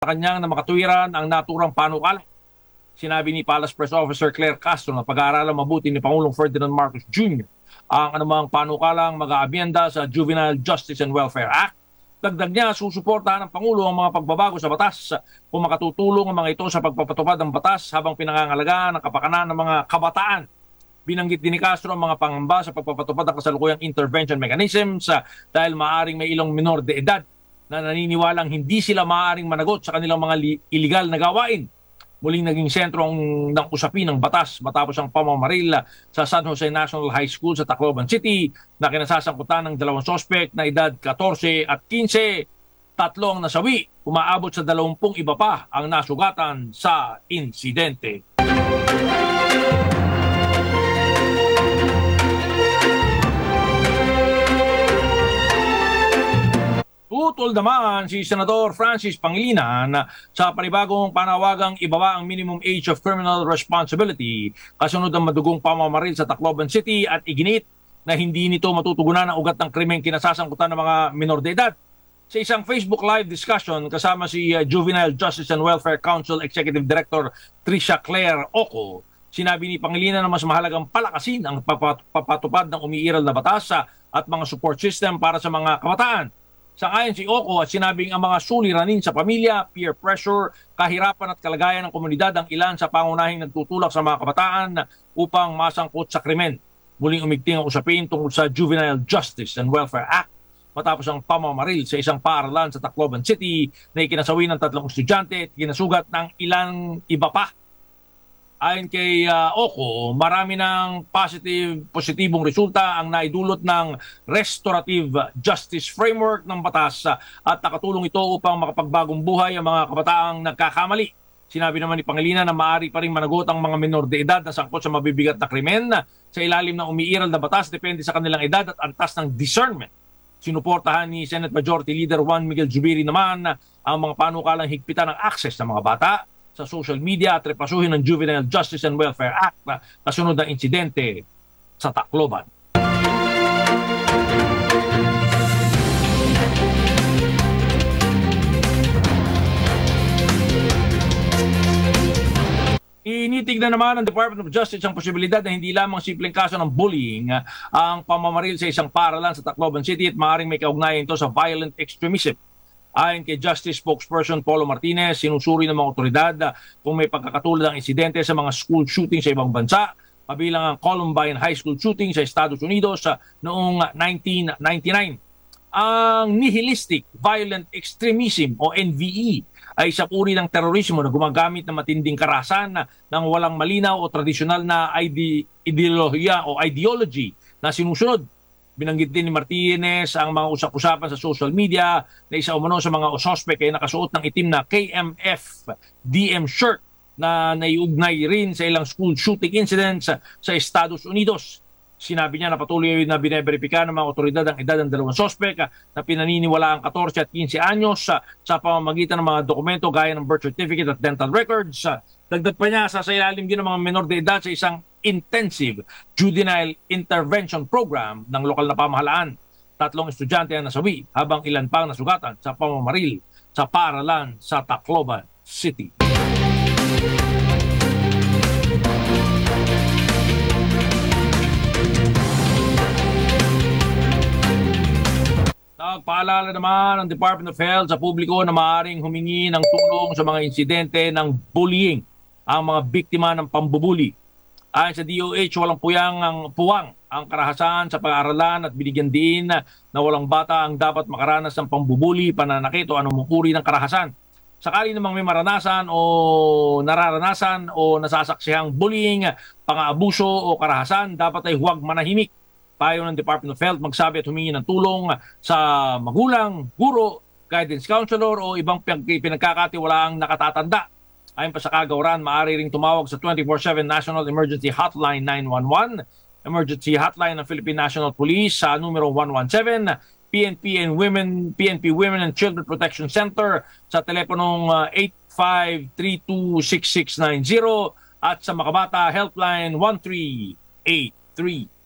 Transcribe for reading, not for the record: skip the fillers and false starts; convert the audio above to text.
kanyang na makatuwiran ang naturang panukala. Sinabi ni Palace Press Officer Claire Castro na pag-aaralan mabuti ni Pangulong Ferdinand Marcos Jr. ang anumang panukalang mag-aabyenda sa Juvenile Justice and Welfare Act. Dagdag niya, susuportahan ng Pangulo ang mga pagbabago sa batas kung makatutulong ang mga ito sa pagpapatupad ng batas habang pinangangalagaan ang kapakanan ng mga kabataan. Binanggit din ni Castro ang mga pangamba sa pagpapatupad ng kasalukuyang intervention mechanisms dahil maaaring may ilang minor de edad na naniniwalang hindi sila maaaring managot sa kanilang mga illegal na gawain. Muling naging sentro ng usapin ng batas matapos ang pamamaril sa San Jose National High School sa Tacloban City na kinasasangkutan ng dalawang sospek na edad 14 at 15. Tatlo ang nasawi, umaabot sa 20 iba pa ang nasugatan sa insidente. Tutol naman si Senador Francis Pangilinan sa panibagong panawagang ibaba ang minimum age of criminal responsibility kasunod ang madugong pamamaril sa Tacloban City at iginit na hindi nito matutugunan ang ugat ng krimeng kinasasangkutan ng mga minor de edad. Sa isang Facebook Live discussion kasama si Juvenile Justice and Welfare Council Executive Director Tricia Claire Oco, sinabi ni Pangilinan na mas mahalagang palakasin ang papatupad ng umiiral na batas at mga support system para sa mga kabataan. Sangayon si Oco at sinabing ang mga suliranin sa pamilya, peer pressure, kahirapan at kalagayan ng komunidad ang ilan sa pangunahing nagtutulak sa mga kabataan upang masangkot sa krimen. Muling umigting ang usapin tungkol sa Juvenile Justice and Welfare Act matapos ang pamamaril sa isang paaralan sa Tacloban City na ikinasawi ng 3 estudyante at kinasugat ng ilang iba pa. Ayon kay Oco, marami ng positibong resulta ang naidulot ng restorative justice framework ng batas at nakatulong ito upang makapagbagong buhay ang mga kabataang nagkakamali. Sinabi naman ni Pangilinan na maaari pa rin managot ang mga minor de edad na sangkot sa mabibigat na krimen sa ilalim ng umiiral na batas depende sa kanilang edad at antas ng discernment. Sinuportahan ni Senate Majority Leader Juan Miguel Zubiri naman ang mga panukalang higpitan ng access ng mga bata sa social media at repasuhin ng Juvenile Justice and Welfare Act na kasunod ng insidente sa Tacloban. Initignan naman ng Department of Justice ang posibilidad na hindi lamang simpleng kaso ng bullying ang pamamaril sa isang paaralan sa Tacloban City at maaaring may kaugnayan ito sa violent extremism. Ayon kay Justice Spokesperson Polo Martinez, sinusuri ng mga otoridad kung may pagkakatulad ng insidente sa mga school shooting sa ibang bansa, kabilang ang Columbine High School shooting sa Estados Unidos noong 1999. Ang nihilistic violent extremism o NVE ay isang uri ng terorismo na gumagamit ng matinding karahasan ng walang malinaw o tradisyonal na ideolohiya o ideology na sinusunod. Binanggit din ni Martinez ang mga usap-usapan sa social media na isa umano sa mga suspect ay nakasuot ng itim na KMF DM shirt na naiugnay rin sa ilang school shooting incidents sa Estados Unidos. Sinabi niya na patuloy na bineberipika ng mga otoridad ang edad ng dalawang suspect na pinaniniwala ang 14 at 15 anyos sa pamamagitan ng mga dokumento gaya ng birth certificate at dental records. Dagdag pa niya, sasailalim din ng mga menor de edad sa isang intensive juvenile intervention program ng lokal na pamahalaan. 3 estudyante ang nasawi habang ilan pang nasugatan sa pamamaril sa paaralan sa Tacloban City. Nagpaalala naman ang Department of Health sa publiko na maaaring humingi ng tulong sa mga insidente ng bullying ang mga biktima ng pambubuli. Ayon sa DOH, walang puwang ang karahasan sa pag-aaralan at binigyan din na walang bata ang dapat makaranas ng pambubuli, pananakit o anumang uri ng karahasan. Sakali namang may maranasan o nararanasan o nasasaksihang bullying, pang-aabuso o karahasan, dapat ay huwag manahimik. Payo ng Department of Health magsabi at humingi ng tulong sa magulang, guro, guidance counselor o ibang pinagkakatiwalaang nakatatanda. Ayon pa sa kagawaran, maaari ring tumawag sa 24/7 National Emergency Hotline 911, Emergency Hotline ng Philippine National Police sa numero 117, PNP Women and Children Protection Center sa teleponong 85326690 at sa Makabata Helpline 1383.